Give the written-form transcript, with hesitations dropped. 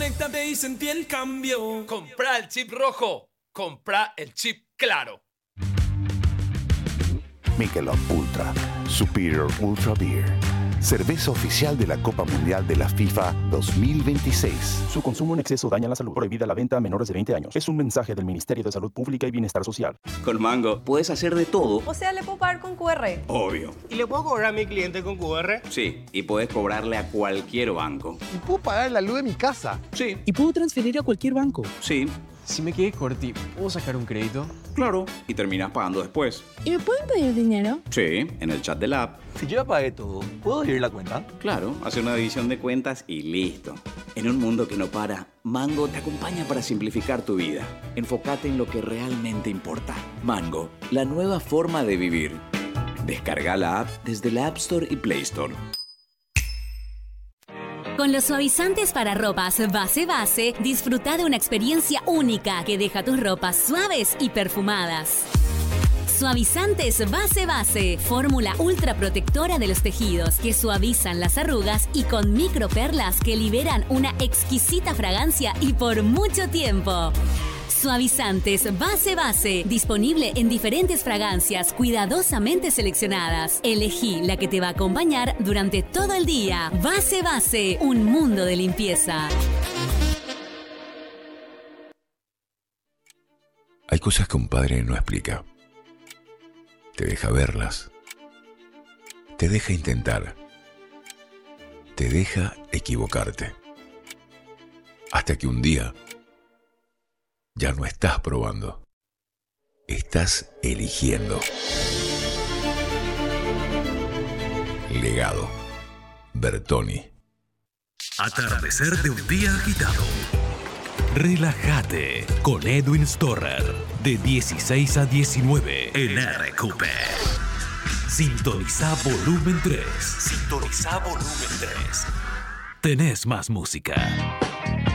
conéctate y sentí el cambio. Comprá el chip rojo. Comprá el chip claro. Michelob Ultra, Superior Ultra Beer. Cerveza oficial de la Copa Mundial de la FIFA 2026. Su consumo en exceso daña la salud. Prohibida la venta a menores de 20 años. Es un mensaje del Ministerio de Salud Pública y Bienestar Social. Con Mango puedes hacer de todo. O sea, ¿le puedo pagar con QR? Obvio. ¿Y le puedo cobrar a mi cliente con QR? Sí, y puedes cobrarle a cualquier banco. ¿Y puedo pagar la luz de mi casa? Sí. ¿Y puedo transferir a cualquier banco? Sí. Si me quedé corti, ¿puedo sacar un crédito? Claro. Y terminas pagando después. ¿Y me pueden pedir dinero? Sí, en el chat de la app. Si yo ya pagué todo, ¿puedo dividir la cuenta? Claro, hacer una división de cuentas y listo. En un mundo que no para, Mango te acompaña para simplificar tu vida. Enfócate en lo que realmente importa. Mango, la nueva forma de vivir. Descarga la app desde la App Store y Play Store. Con los suavizantes para ropas Base, disfruta de una experiencia única que deja tus ropas suaves y perfumadas. Suavizantes Base, fórmula ultra protectora de los tejidos que suavizan las arrugas y con microperlas que liberan una exquisita fragancia y por mucho tiempo. Suavizantes Base, disponible en diferentes fragancias cuidadosamente seleccionadas. Elegí la que te va a acompañar durante todo el día. Base, un mundo de limpieza. Hay cosas que un padre no explica. Te deja verlas. Te deja intentar. Te deja equivocarte. Hasta que un día ya no estás probando. Estás eligiendo. Legado. Bertoni. Atardecer de un día agitado. Relájate con Edwin Storer de 16 a 19 en RQP. Sintoniza volumen 3. Sintoniza volumen 3. Tenés más música.